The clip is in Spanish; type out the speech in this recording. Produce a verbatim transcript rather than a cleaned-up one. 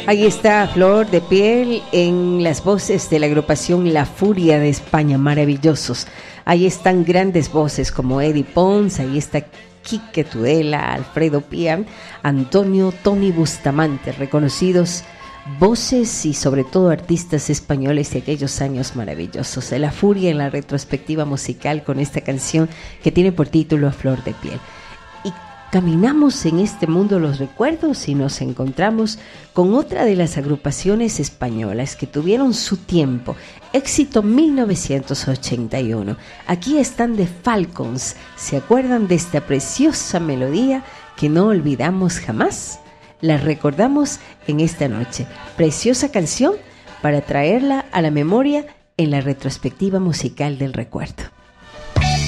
Ahí está Flor de Piel en las voces de la agrupación La Furia de España, maravillosos. Ahí están grandes voces como Eddie Pons, ahí está Quique Tudela, Alfredo Pía, Antonio Tony Bustamante, reconocidos voces y sobre todo artistas españoles de aquellos años maravillosos. La Furia en la retrospectiva musical con esta canción que tiene por título A Flor de Piel. Y caminamos en este mundo de los recuerdos y nos encontramos con otra de las agrupaciones españolas que tuvieron su tiempo, éxito mil novecientos ochenta y uno. Aquí están The Falcons. ¿Se acuerdan de esta preciosa melodía que no olvidamos jamás? La recordamos en esta noche. Preciosa canción para traerla a la memoria en la retrospectiva musical del recuerdo.